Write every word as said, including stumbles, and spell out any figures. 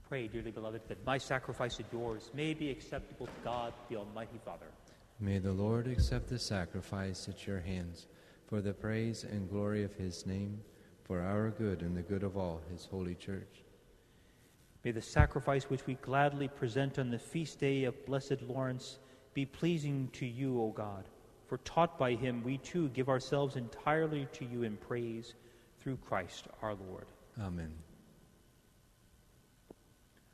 Pray, dearly beloved, that my sacrifice and yours may be acceptable to God, the Almighty Father. May the Lord accept the sacrifice at your hands for the praise and glory of his name, for our good and the good of all his holy church. May the sacrifice which we gladly present on the feast day of Blessed Lawrence be pleasing to you, O God. For taught by him, we too give ourselves entirely to you in praise through Christ our Lord. Amen.